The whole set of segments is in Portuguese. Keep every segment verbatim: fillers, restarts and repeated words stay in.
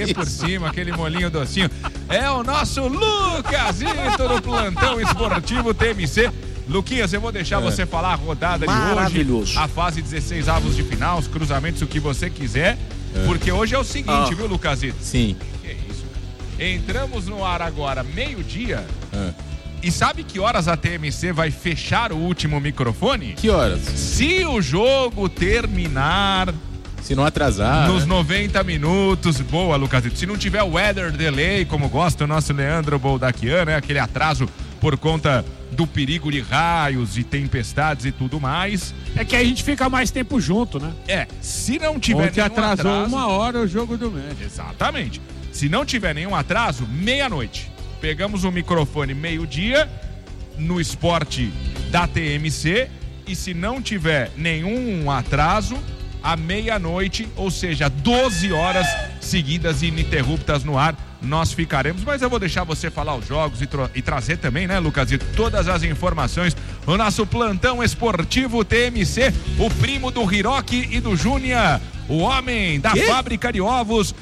derreter por cima, aquele molinho docinho. É o nosso Lucasito no Plantão Esportivo T M C. Luquinhas, eu vou deixar é. você falar a rodada de hoje, a fase dezesseis avos de final, os cruzamentos, o que você quiser, é. porque hoje é o seguinte, ah. viu, Lucasito? Sim. Que isso? Entramos no ar agora, meio-dia, é. e sabe que horas a T M C vai fechar o último microfone? Que horas? Se o jogo terminar... Se não atrasar. Nos né? noventa minutos. Boa, Lucasito. Se não tiver weather delay, como gosta o nosso Leandro Boldaquian, né? Aquele atraso por conta do perigo de raios e tempestades e tudo mais. É que aí a gente fica mais tempo junto, né? É, se não tiver Ontem nenhum atrasou atraso... uma hora o jogo do México. Exatamente. Se não tiver nenhum atraso, meia-noite. Pegamos o microfone meio-dia no esporte da T M C e se não tiver nenhum atraso, à meia-noite, ou seja, doze horas seguidas e ininterruptas no ar, nós ficaremos. Mas eu vou deixar você falar os jogos e, e trazer também, né, Lucas, e todas as informações no nosso Plantão Esportivo T M C, o primo do Hiroki e do Júnior, o homem da que? fábrica de ovos,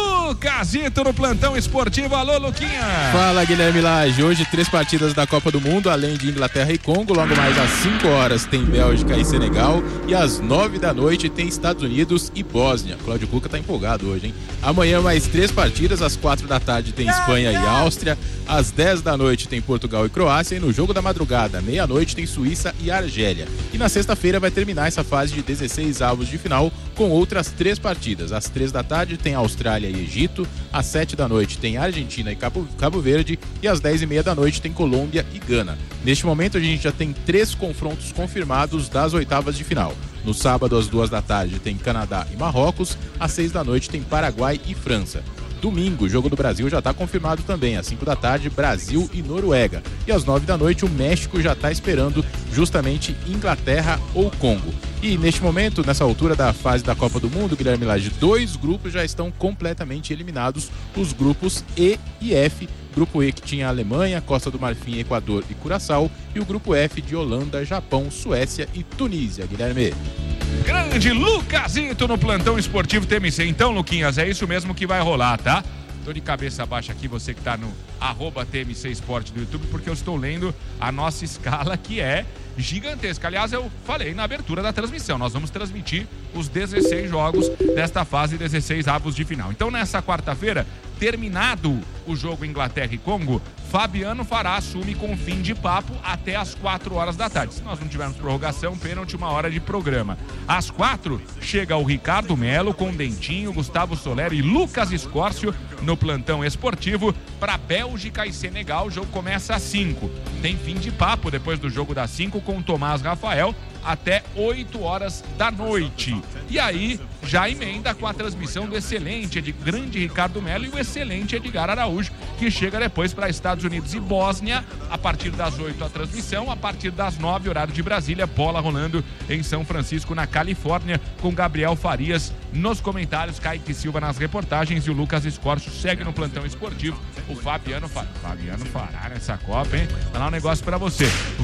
Lucasito no Plantão Esportivo. Alô, Luquinha! Fala, Guilherme Lage. Hoje três partidas da Copa do Mundo, além de Inglaterra e Congo. Logo mais às cinco horas tem Bélgica e Senegal. E às nove da noite tem Estados Unidos e Bósnia. Cláudio Cuca tá empolgado hoje, hein? Amanhã mais três partidas. Às quatro da tarde tem Espanha e Áustria. Às dez da noite tem Portugal e Croácia. E no jogo da madrugada, meia-noite, tem Suíça e Argélia. E na sexta-feira vai terminar essa fase de dezesseis avos de final com outras três partidas. Às três da tarde tem Austrália e Egito. Às sete da noite tem Argentina e Cabo, Cabo Verde. E às dez e meia da noite tem Colômbia e Gana. Neste momento a gente já tem três confrontos confirmados das oitavas de final. No sábado, às duas da tarde, tem Canadá e Marrocos. Às seis da noite tem Paraguai e França. Domingo, o jogo do Brasil já está confirmado também. Às cinco da tarde, Brasil e Noruega. E às nove da noite, o México já está esperando justamente Inglaterra ou Congo. E neste momento, nessa altura da fase da Copa do Mundo, Guilherme Lage, dois grupos já estão completamente eliminados. Os grupos E e F. Grupo E que tinha Alemanha, Costa do Marfim, Equador e Curaçao. E o grupo F de Holanda, Japão, Suécia e Tunísia. Guilherme. Grande Lucasito no Plantão Esportivo T M C. Então, Luquinhas, é isso mesmo que vai rolar, tá? Tô de cabeça baixa aqui, você que tá no arroba T M C Esporte do YouTube, porque eu estou lendo a nossa escala, que é gigantesca. Aliás, eu falei na abertura da transmissão, nós vamos transmitir os dezesseis jogos desta fase, dezesseis avos de final. Então, nessa quarta-feira, terminado o jogo Inglaterra e Congo, Fabiano Fará assume com fim de papo até às quatro horas da tarde. Se nós não tivermos prorrogação, pênalti, uma hora de programa. Às quatro, chega o Ricardo Melo com Dentinho, Gustavo Soler e Lucas Escórcio no Plantão Esportivo para Bélgica e Senegal. O jogo começa às cinco. Tem fim de papo depois do jogo das cinco com Tomás Rafael até oito horas da noite. E aí, já emenda com a transmissão do excelente, de grande Ricardo Melo e o excelente Edgar Araújo, que chega depois para Estados Unidos e Bósnia, a partir das oito a transmissão, a partir das nove, horário de Brasília, bola rolando em São Francisco, na Califórnia, com Gabriel Farias nos comentários, Kaique Silva nas reportagens e o Lucas Escórcio segue no Plantão Esportivo. O Fabiano Fará, Fabiano Fará nessa Copa, hein? Vai lá um negócio para você.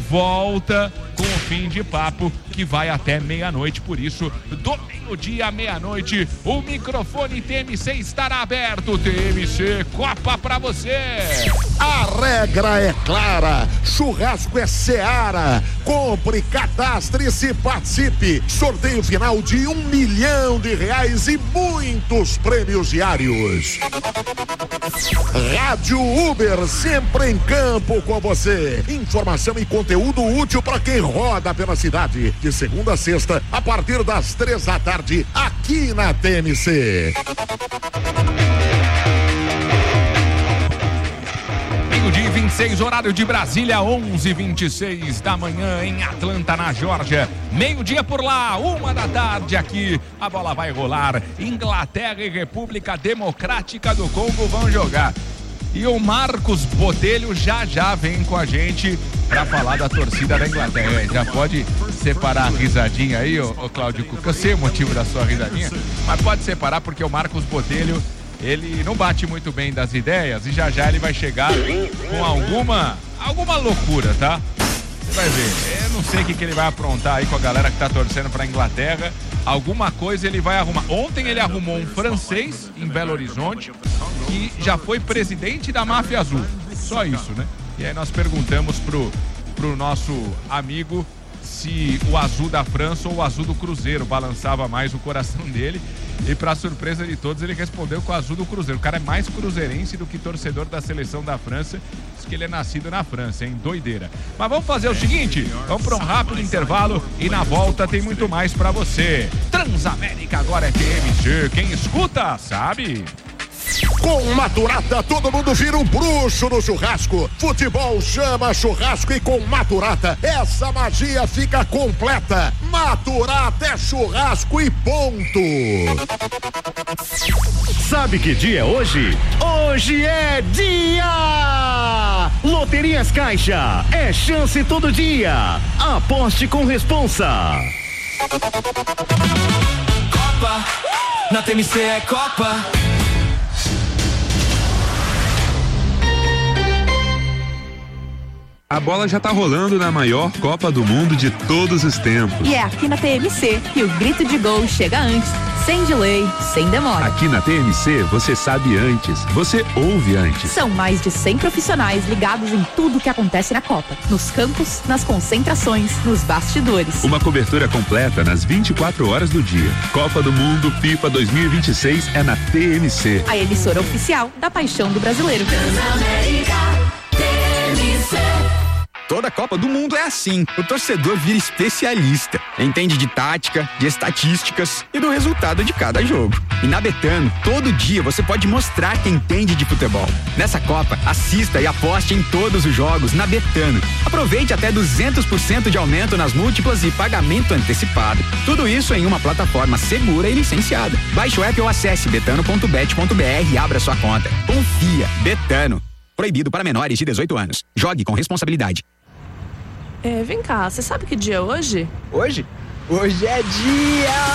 Volta com o fim de papo, que vai até meia-noite, por isso, do meio-dia à meia-noite, o microfone T M C estará aberto. T M C Copa pra você. A regra é clara, churrasco é Seara. Compre, cadastre-se, participe. Sorteio final de um milhão de reais e muitos prêmios diários. Rádio Uber, sempre em campo com você. Informação e conteúdo útil para quem roda pela cidade. De segunda a sexta, a partir das três da tarde, aqui na T M C. Meio-dia vinte e seis, horário de Brasília, onze e vinte e seis da manhã em Atlanta, na Geórgia. Meio-dia por lá, uma da tarde aqui. A bola vai rolar. Inglaterra e República Democrática do Congo vão jogar. E o Marcos Botelho já já vem com a gente para falar da torcida da Inglaterra. Já pode separar a risadinha aí, ô, ô Cláudio Cuca. Eu sei o motivo da sua risadinha, mas pode separar porque o Marcos Botelho, ele não bate muito bem das ideias e já já ele vai chegar com alguma, alguma loucura, tá? Você vai ver. Eu não sei o que, que ele vai aprontar aí com a galera que tá torcendo pra Inglaterra, alguma coisa ele vai arrumar. Ontem ele arrumou um francês em Belo Horizonte que já foi presidente da Máfia Azul. Só isso, né? E aí nós perguntamos pro, pro nosso amigo se o azul da França ou o azul do Cruzeiro balançava mais o coração dele. E para surpresa de todos, ele respondeu com o azul do Cruzeiro. O cara é mais cruzeirense do que torcedor da seleção da França. Diz que ele é nascido na França, hein? Doideira. Mas vamos fazer o seguinte, vamos para um rápido intervalo e na volta tem muito mais para você. Transamérica agora é T M C. Quem escuta, sabe? Com Maturata, todo mundo vira um bruxo no churrasco. Futebol chama churrasco e com Maturata, essa magia fica completa. Maturata é churrasco e ponto. Sabe que dia é hoje? Hoje é dia! Loterias Caixa, é chance todo dia. Aposte com responsa. Copa, na T M C é Copa. A bola já tá rolando na maior Copa do Mundo de todos os tempos. E é aqui na T M C que o grito de gol chega antes, sem delay, sem demora. Aqui na T M C você sabe antes, você ouve antes. São mais de cem profissionais ligados em tudo que acontece na Copa. Nos campos, nas concentrações, nos bastidores. Uma cobertura completa nas vinte e quatro horas do dia. Copa do Mundo FIFA dois mil e vinte e seis é na T M C. A emissora oficial da paixão do brasileiro. Toda Copa do Mundo é assim. O torcedor vira especialista. Entende de tática, de estatísticas e do resultado de cada jogo. E na Betano, todo dia você pode mostrar que entende de futebol. Nessa Copa, assista e aposte em todos os jogos na Betano. Aproveite até duzentos por cento de aumento nas múltiplas e pagamento antecipado. Tudo isso em uma plataforma segura e licenciada. Baixe o app ou acesse betano ponto bet ponto b r e abra sua conta. Confia, Betano. Proibido para menores de dezoito anos. Jogue com responsabilidade. É, vem cá, você sabe que dia é hoje? Hoje? Hoje é dia...